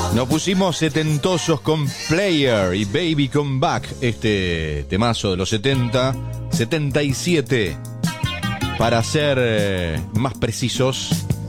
Nos pusimos setentosos con Player y Baby Come Back, este temazo de los 77, para ser más precisos.